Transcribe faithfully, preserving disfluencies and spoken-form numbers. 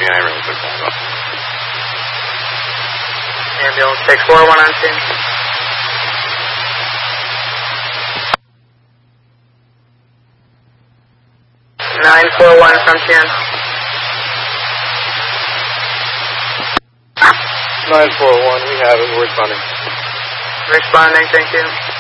Yeah, I really took that off. Ambulance six four one on scene. nine four one from ten. nine four one, we have it, we're responding. Responding, thank you.